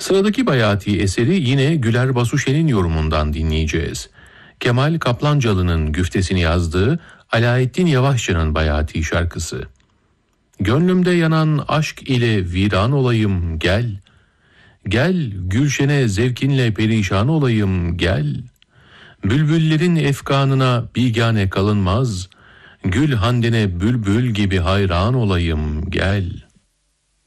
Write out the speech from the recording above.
Sıradaki Bayati eseri yine Güler Basuşen'in yorumundan dinleyeceğiz. Kemal Kaplancalı'nın güftesini yazdığı Alaeddin Yavaşçı'nın Bayati şarkısı. Gönlümde yanan aşk ile viran olayım gel. Gel gülşene zevkinle perişan olayım gel. Bülbüllerin efkanına bigane kalınmaz. Gül handine bülbül gibi hayran olayım gel.